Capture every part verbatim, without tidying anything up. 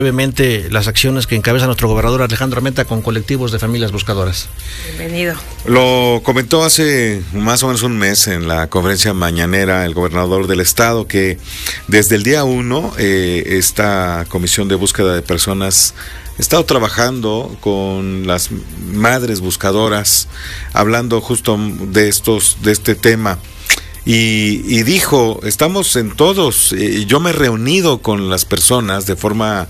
brevemente las acciones que encabeza nuestro gobernador Alejandro Armenta con colectivos de familias buscadoras. Bienvenido. Lo comentó hace más o menos un mes en la conferencia mañanera el gobernador del estado que desde el día uno eh, esta comisión de búsqueda de personas ha estado trabajando con las madres buscadoras, hablando justo de estos, de este tema. Y, y dijo, estamos en todos, eh, yo me he reunido con las personas de forma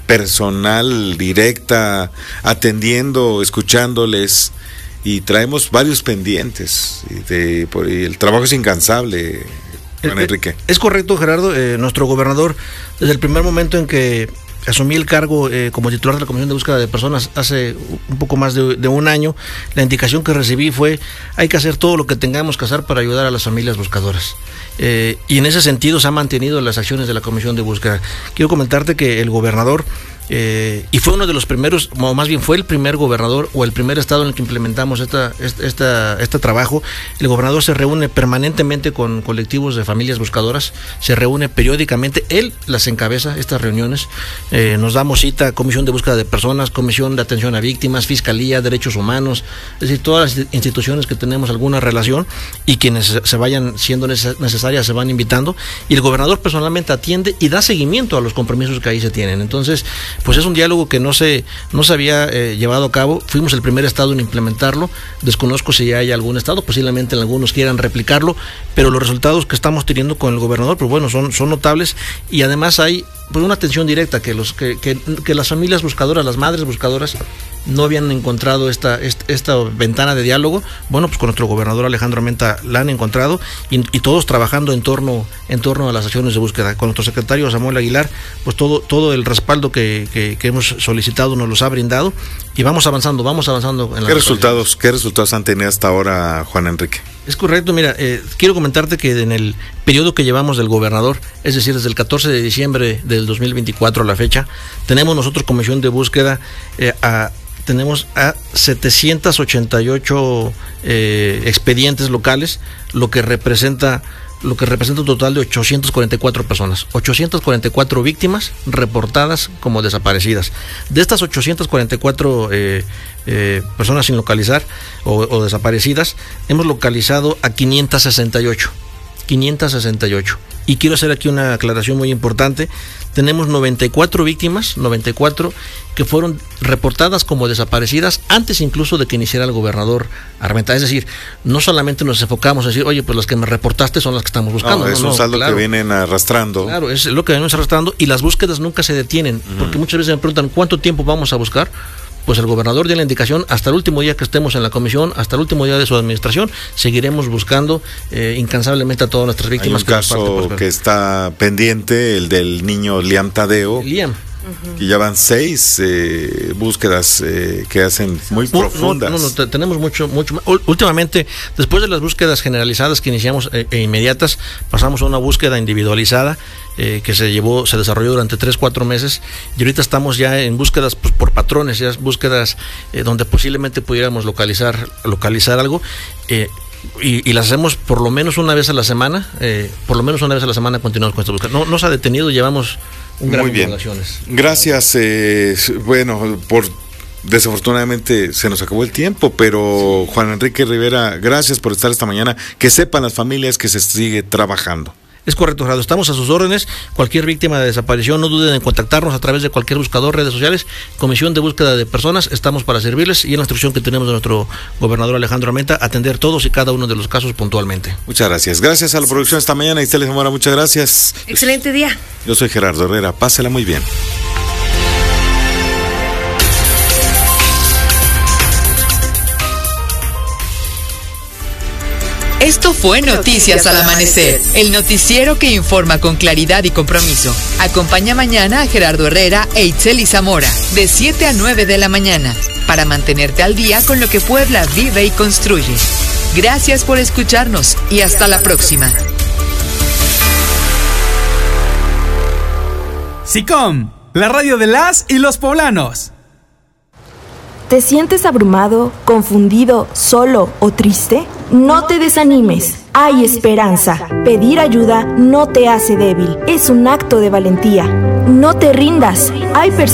personal, directa, atendiendo, escuchándoles, y traemos varios pendientes, y, de, por, y el trabajo es incansable, Juan Enrique. Es correcto, Gerardo, eh, nuestro gobernador, desde el primer momento en que asumí el cargo eh, como titular de la Comisión de Búsqueda de Personas hace un poco más de, de un año, la indicación que recibí fue, hay que hacer todo lo que tengamos que hacer para ayudar a las familias buscadoras. Eh, y en ese sentido se han mantenido las acciones de la Comisión de Búsqueda. Quiero comentarte que el gobernador, eh, y fue uno de los primeros, o más bien fue el primer gobernador o el primer estado en el que implementamos esta, esta, este trabajo. El gobernador se reúne permanentemente con colectivos de familias buscadoras, se reúne periódicamente, él las encabeza, estas reuniones. Eh, nos damos cita, Comisión de Búsqueda de Personas, Comisión de Atención a Víctimas, Fiscalía, Derechos Humanos, es decir, todas las instituciones que tenemos alguna relación y quienes se vayan siendo necesarias se van invitando, y el gobernador personalmente atiende y da seguimiento a los compromisos que ahí se tienen. Entonces, pues es un diálogo que no se, no se había eh, llevado a cabo. Fuimos el primer estado en implementarlo. Desconozco si ya hay algún estado, posiblemente algunos quieran replicarlo, pero los resultados que estamos teniendo con el gobernador, pues bueno, son, son notables, y además hay pues una atención directa que los que, que, que las familias buscadoras, las madres buscadoras no habían encontrado esta, esta esta ventana de diálogo. Bueno, pues con nuestro gobernador Alejandro Armenta la han encontrado, y, y todos trabajando en torno en torno a las acciones de búsqueda. Con nuestro secretario Samuel Aguilar, pues todo todo el respaldo que, que, que hemos solicitado nos los ha brindado, y vamos avanzando, vamos avanzando en las ¿Qué resultados, qué resultados han tenido hasta ahora, Juan Enrique? Es correcto, mira, eh, quiero comentarte que en el periodo que llevamos del gobernador, es decir, desde el catorce de diciembre del dos mil veinticuatro a la fecha, tenemos nosotros comisión de búsqueda eh, a tenemos a setecientos ochenta y ocho eh, expedientes locales, lo que representa lo que representa un total de ochocientas cuarenta y cuatro personas, ochocientas cuarenta y cuatro víctimas reportadas como desaparecidas. De estas ochocientas cuarenta y cuatro eh, eh, personas sin localizar o, o desaparecidas, hemos localizado a quinientas sesenta y ocho. quinientas sesenta y ocho. Y quiero hacer aquí una aclaración muy importante. Tenemos noventa y cuatro víctimas, noventa y cuatro que fueron reportadas como desaparecidas antes incluso de que iniciara el gobernador Armenta. Es decir, no solamente nos enfocamos a decir, oye, pues las que me reportaste son las que estamos buscando. No, es no, un no, saldo claro, que vienen arrastrando. Claro, es lo que venimos arrastrando, y las búsquedas nunca se detienen, uh-huh. porque muchas veces me preguntan, ¿cuánto tiempo vamos a buscar? Pues el gobernador dio la indicación, hasta el último día que estemos en la comisión, hasta el último día de su administración, seguiremos buscando eh, incansablemente a todas nuestras víctimas. Hay un caso que, que está pendiente, el del niño Liam Tadeo. Liam. Uh-huh. Y ya van seis eh, búsquedas eh, que hacen muy no, profundas. No, no, no, tenemos mucho, mucho. Últimamente, después de las búsquedas generalizadas que iniciamos eh, e inmediatas, pasamos a una búsqueda individualizada eh, que se llevó, se desarrolló durante tres, cuatro meses, y ahorita estamos ya en búsquedas pues, por patrones, ya búsquedas eh, donde posiblemente pudiéramos localizar, localizar algo. Eh, Y, y las hacemos por lo menos una vez a la semana, eh, por lo menos una vez a la semana continuamos con esta búsqueda. No, no se ha detenido, llevamos un gran número de acciones. Gracias, eh, bueno, por desafortunadamente se nos acabó el tiempo, pero sí. Juan Enrique Rivera, gracias por estar esta mañana. Que sepan las familias que se sigue trabajando. Es correcto, Gerardo, estamos a sus órdenes. Cualquier víctima de desaparición, no duden en contactarnos a través de cualquier buscador, redes sociales, Comisión de Búsqueda de Personas, estamos para servirles, y en la instrucción que tenemos de nuestro gobernador Alejandro Armenta, atender todos y cada uno de los casos puntualmente. Muchas gracias. Gracias a la producción esta mañana, Istel Zamora, muchas gracias. Excelente día. Yo soy Gerardo Herrera, pásela muy bien. Esto fue Noticias al Amanecer, el noticiero que informa con claridad y compromiso. Acompaña mañana a Gerardo Herrera e Itzel Zamora, de siete a nueve de la mañana, para mantenerte al día con lo que Puebla vive y construye. Gracias por escucharnos y hasta la próxima. SICOM, la radio de las y los poblanos. ¿Te sientes abrumado, confundido, solo o triste? No te desanimes. hay esperanza. Pedir ayuda no te hace débil, es un acto de valentía. No te rindas, hay personas